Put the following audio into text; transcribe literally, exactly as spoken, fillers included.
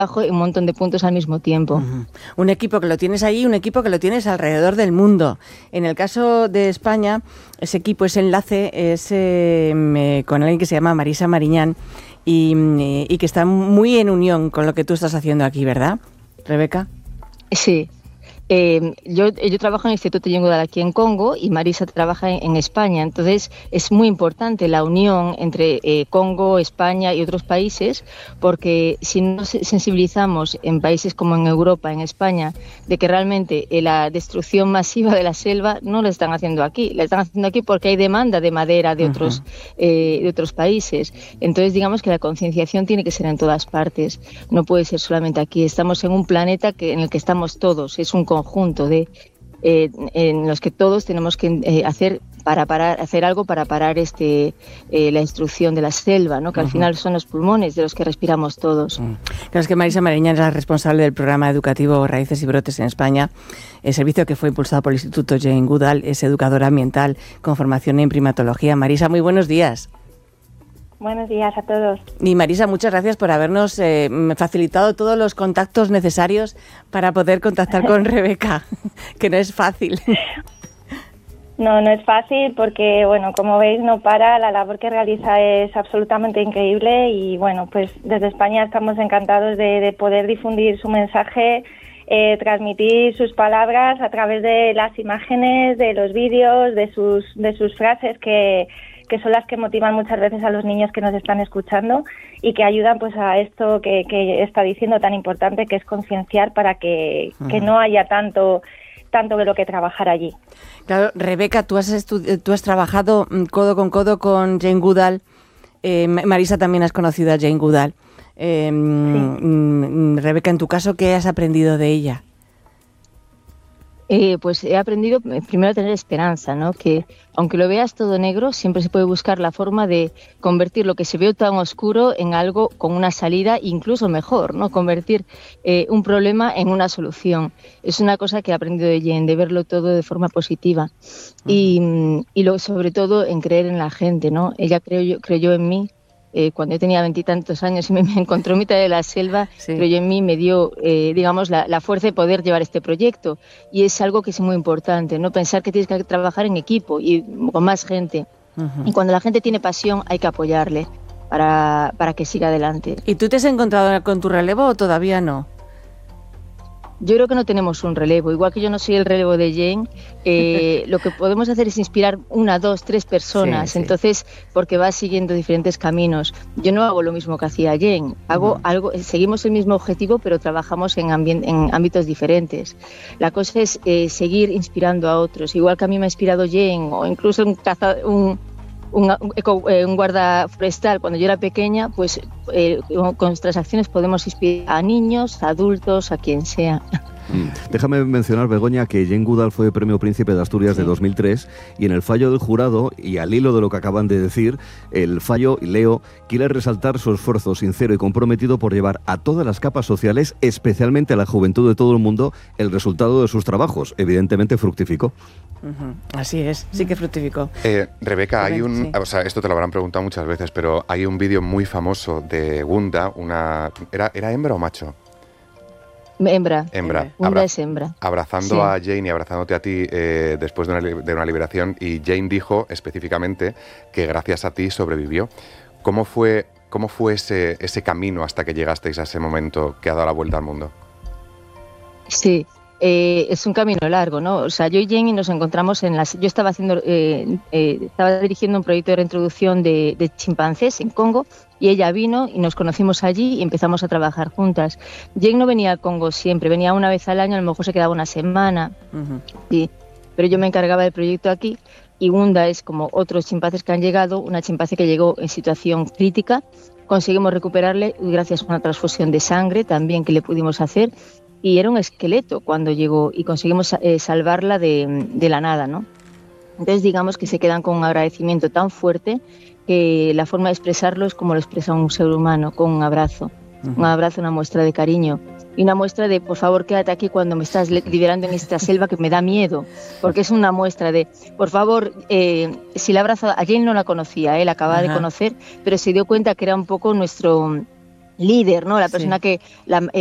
en un montón de puntos al mismo tiempo. Uh-huh. Un equipo que lo tienes ahí, un equipo que lo tienes alrededor del mundo. En el caso de España, ese equipo, ese enlace es eh, con alguien que se llama Marisa Mariñán y, y que está muy en unión con lo que tú estás haciendo aquí, ¿verdad, Rebeca? Sí. Eh, yo, yo trabajo en el Instituto Jane Goodall aquí en Congo y Marisa trabaja en, en España. Entonces es muy importante la unión entre eh, Congo, España y otros países, porque si no sensibilizamos en países como en Europa, en España, de que realmente eh, la destrucción masiva de la selva no la están haciendo aquí, la están haciendo aquí porque hay demanda de madera de, uh-huh. otros, eh, de otros países. Entonces digamos que la concienciación tiene que ser en todas partes, no puede ser solamente aquí. Estamos en un planeta que, en el que estamos todos, es un conjunto conjunto de eh, en los que todos tenemos que eh, hacer para parar hacer algo para parar este eh, la destrucción de la selva, ¿no? Que uh-huh. al final son los pulmones de los que respiramos todos. Uh-huh. Claro, es que Marisa Mariñán es la responsable del programa educativo Raíces y Brotes en España, el servicio que fue impulsado por el Instituto Jane Goodall. Es educadora ambiental con formación en primatología. Marisa, muy buenos días. Buenos días a todos. Y Marisa, muchas gracias por habernos eh, facilitado todos los contactos necesarios para poder contactar con Rebeca, que no es fácil. No, no es fácil porque, bueno, como veis, no para, la labor que realiza es absolutamente increíble y, bueno, pues desde España estamos encantados de, de poder difundir su mensaje, eh, transmitir sus palabras a través de las imágenes, de los vídeos, de sus, de sus frases que... que son las que motivan muchas veces a los niños que nos están escuchando y que ayudan pues a esto que, que está diciendo tan importante, que es concienciar para que, uh-huh. que no haya tanto tanto de lo que trabajar allí. Claro, Rebeca, tú has, estu- tú has trabajado codo con codo con Jane Goodall, eh, Marisa también has conocido a Jane Goodall. Eh, sí. Rebeca, en tu caso, ¿qué has aprendido de ella? Eh, pues he aprendido primero a tener esperanza, ¿no? Que aunque lo veas todo negro, siempre se puede buscar la forma de convertir lo que se ve tan oscuro en algo con una salida, incluso mejor, ¿no? Convertir eh, un problema en una solución. Es una cosa que he aprendido de Jane, de verlo todo de forma positiva. Uh-huh. Y, y lo, sobre todo en creer en la gente, ¿no? Ella creyó, creyó en mí. Eh, cuando yo tenía veintitantos años y me, me encontró en mitad de la selva, sí. creyó en mí, me dio, eh, digamos, la, la fuerza de poder llevar este proyecto. Y es algo que es muy importante, ¿no? Pensar que tienes que trabajar en equipo y con más gente. Uh-huh. Y cuando la gente tiene pasión, hay que apoyarle para, para que siga adelante. ¿Y tú te has encontrado con tu relevo o todavía no? Yo creo que no tenemos un relevo, igual que yo no soy el relevo de Jane, eh, lo que podemos hacer es inspirar una, dos, tres personas, sí, sí. Entonces, porque va siguiendo diferentes caminos. Yo no hago lo mismo que hacía Jane, hago uh-huh. algo, seguimos el mismo objetivo, pero trabajamos en, ambien- en ámbitos diferentes. La cosa es eh, seguir inspirando a otros, igual que a mí me ha inspirado Jane, o incluso un cazador, un Un, un guarda forestal cuando yo era pequeña, pues eh, con nuestras acciones podemos inspirar a niños, a adultos, a quien sea. Mm. Déjame mencionar, Begoña, que Jane Goodall fue Premio Príncipe de Asturias sí. de dos mil tres y en el fallo del jurado, y al hilo de lo que acaban de decir, el fallo, leo, quiere resaltar su esfuerzo sincero y comprometido por llevar a todas las capas sociales, especialmente a la juventud de todo el mundo, el resultado de sus trabajos. Evidentemente fructificó. Uh-huh. Así es, sí que fructificó. Eh, Rebeca, hay un, sí. o sea, esto te lo habrán preguntado muchas veces, pero hay un vídeo muy famoso de Gunda, una, ¿era, era hembra o macho? Hembra. Hembra. Gunda Abra- es hembra. Abrazando sí. a Jane y abrazándote a ti eh, después de una, de una liberación, y Jane dijo específicamente que gracias a ti sobrevivió. ¿Cómo fue, cómo fue ese, ese camino hasta que llegasteis a ese momento que ha dado la vuelta al mundo? Sí. Eh, es un camino largo, ¿no? O sea, yo y Jane nos encontramos en las... Yo estaba haciendo, eh, eh, estaba dirigiendo un proyecto de reintroducción de, de chimpancés en Congo y ella vino y nos conocimos allí y empezamos a trabajar juntas. Jane no venía a Congo siempre, venía una vez al año, a lo mejor se quedaba una semana, uh-huh. sí, pero yo me encargaba del proyecto aquí y Gunda es como otros chimpancés que han llegado, una chimpancé que llegó en situación crítica, conseguimos recuperarle gracias a una transfusión de sangre también que le pudimos hacer. Y era un esqueleto cuando llegó y conseguimos eh, salvarla de, de la nada, ¿no? Entonces digamos que se quedan con un agradecimiento tan fuerte que la forma de expresarlo es como lo expresa un ser humano, con un abrazo. Uh-huh. Un abrazo, una muestra de cariño y una muestra de, por favor, quédate aquí cuando me estás liberando en esta selva que me da miedo, porque es una muestra de, por favor, eh, si la abrazo, a Jane no la conocía, él eh, la acababa uh-huh. de conocer, pero se dio cuenta que era un poco nuestro... líder, ¿no? La persona Sí. que la,